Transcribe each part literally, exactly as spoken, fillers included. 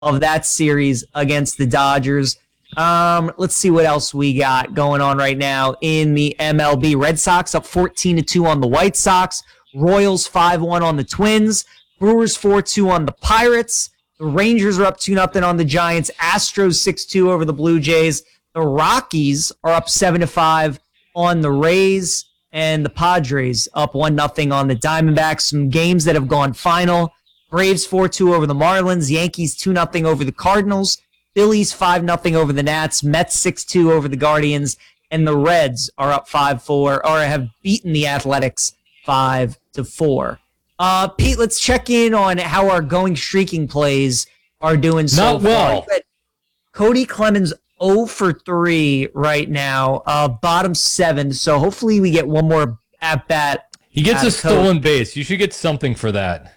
of that series against the Dodgers. Um, let's see what else we got going on right now in the M L B. Red Sox up fourteen to two on the White Sox. Royals five one on the Twins. Brewers four two on the Pirates. The Rangers are up two nothing on the Giants. Astros six two over the Blue Jays. The Rockies are up seven to five on the Rays. And the Padres up one nothing on the Diamondbacks. Some games that have gone final. Braves four two over the Marlins. Yankees two nothing over the Cardinals. Phillies five nothing over the Nats. Mets six two over the Guardians. And the Reds are up five four, or have beaten the Athletics five to four. Uh, Pete, let's check in on how our going streaking plays are doing so Not well. far. Cody Clemens zero for three right now, uh, bottom seven. So hopefully we get one more at bat. He gets a stolen base. You should get something for that.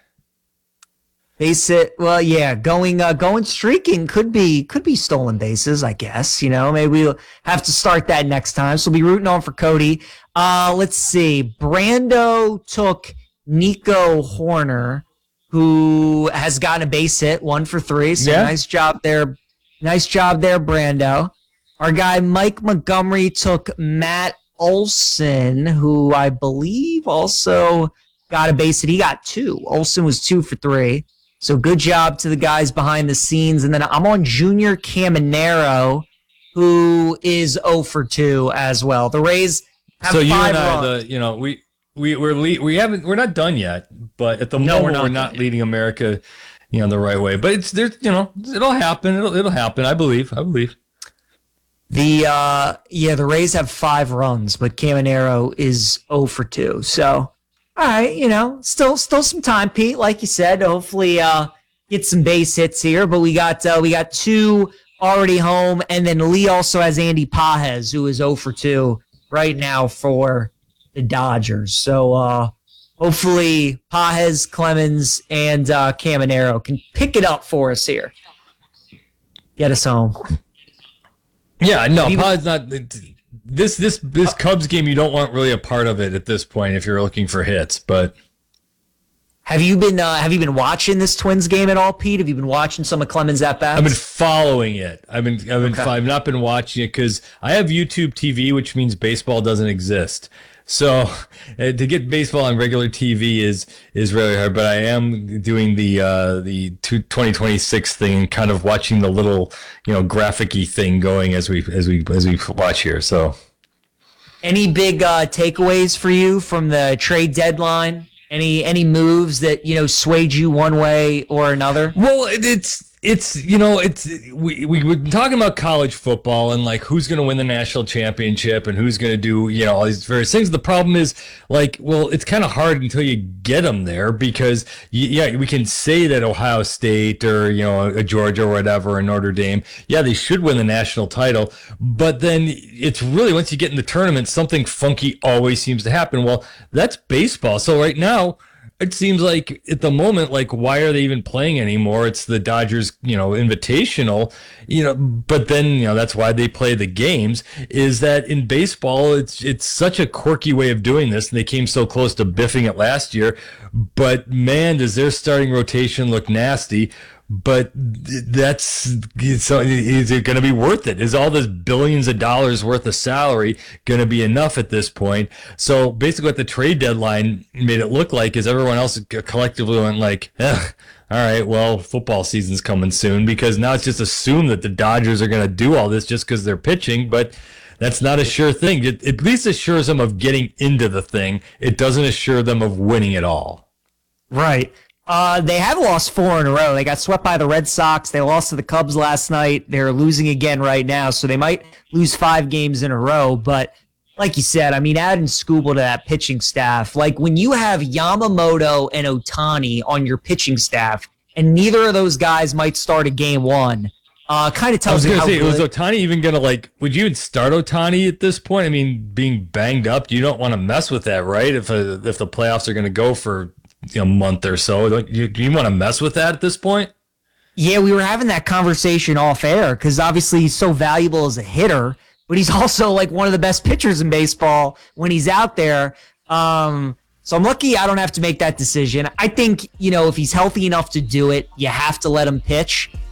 Base it. Well, yeah, going uh, going streaking could be could be stolen bases, I guess. You know, maybe we'll have to start that next time. So we'll be rooting on for Cody. Uh, let's see. Brando took Nico Horner, who has gotten a base hit, one for three. So yeah. nice job there. Nice job there, Brando. Our guy Mike Montgomery took Matt Olson, who I believe also got a base hit. He got two. Olson was two for three. So good job to the guys behind the scenes. And then I'm on Junior Caminero, who is zero for two as well. The Rays have so you five and I, runs. the, you know, we we we're le- we haven't we're not done yet, but at the No, moment we're not we're not done. leading America, you know, the right way. But it's there's you know it'll happen. It'll it'll happen. I believe. I believe. The uh, yeah, the Rays have five runs, but Caminero is zero for two. So. All right, you know, still still some time, Pete. Like you said, hopefully uh, get some base hits here. But we got uh, we got two already home, and then Lee also has Andy Pajes, who is zero for two right now for the Dodgers. So uh, hopefully Pajes, Clemens, and uh, Caminero can pick it up for us here. Get us home. Yeah, no, Maybe- Pod's not. This this this Cubs game, you don't want really a part of it at this point if you're looking for hits. But Have you been uh, Have you been watching this Twins game at all, Pete? Have you been watching some of Clemens at bats? I've been following it. I've been I've been Okay. I've not been watching it because I have YouTube T V, which means baseball doesn't exist. So uh, to get baseball on regular T V is is really hard. But I am doing the uh, the twenty twenty-six thing, kind of watching the little you know graphic-y thing going as we as we as we watch here. So Any big uh, takeaways for you from the trade deadline? Any any moves that you know swayed you one way or another? well, it, it's. It's, you know, it's we, we were talking about college football and like who's going to win the national championship and who's going to do, you know, all these various things. The problem is like, well, it's kind of hard until you get them there because, yeah, we can say that Ohio State or, you know, a Georgia or whatever or Notre Dame, yeah, they should win the national title. But then it's really once you get in the tournament, something funky always seems to happen. Well, that's baseball. So right now, it seems like at the moment, like, why are they even playing anymore? It's the Dodgers, you know, invitational, you know, but then, you know, that's why they play the games is that in baseball, it's, it's such a quirky way of doing this. And they came so close to biffing it last year, but man, does their starting rotation look nasty. But that's so is it going to be worth it? Is all this billions of dollars worth of salary going to be enough at this point? So basically what the trade deadline made it look like is everyone else collectively went like, eh, all right, well, football season's coming soon because now it's just assumed that the Dodgers are going to do all this just because they're pitching, but that's not a sure thing. It at least assures them of getting into the thing. It doesn't assure them of winning it all. Right. Uh, they have lost four in a row. They got swept by the Red Sox. They lost to the Cubs last night. They're losing again right now, so they might lose five games in a row. But like you said, I mean, adding Skubal to that pitching staff, like when you have Yamamoto and Ohtani on your pitching staff, and neither of those guys might start a game one, uh, kind of I was tells you going how to say, good. was Ohtani even going to, like, would you even start Ohtani at this point? I mean, being banged up, you don't want to mess with that, right? If a, if the playoffs are going to go for you know, a month or so, don't you, do you want to mess with that at this point? Yeah, we were having that conversation off air because obviously he's so valuable as a hitter, but he's also like one of the best pitchers in baseball when he's out there. Um, so I'm lucky I don't have to make that decision. I think, you know, if he's healthy enough to do it, you have to let him pitch.